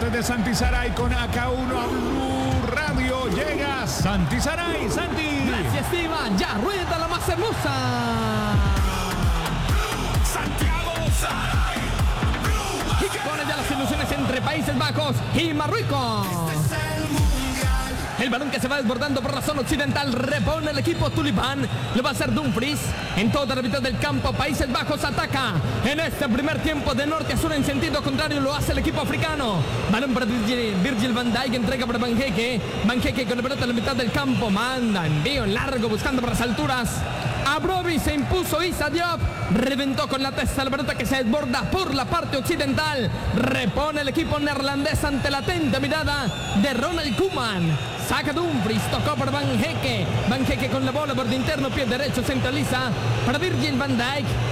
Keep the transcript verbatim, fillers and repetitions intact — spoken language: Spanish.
Deportes de Santi Saray con A K uno a Blue Radio. Llega Santi Saray. Santi. Gracias, Iván. Ya rueda la más hermosa. Santiago Saray. Y que pone ya las ilusiones entre Países Bajos y Marruecos. El balón que se va desbordando por la zona occidental, repone el equipo tulipán, lo va a hacer Dumfries, en toda la mitad del campo, Países Bajos ataca, en este primer tiempo de norte a sur en sentido contrario lo hace el equipo africano, balón para Virgil, Virgil van Dijk, entrega para Van Hecke, Van Hecke con la pelota en la mitad del campo, manda, envío en largo buscando por las alturas, a Broby se impuso Issa Diop, reventó con la testa la pelota que se desborda por la parte occidental, repone el equipo neerlandés ante la atenta mirada de Ronald Koeman. Saca Dumfries, tocó por Van Hecke. Van Hecke con la bola por de interno, pie derecho, centraliza para Virgil van Dijk.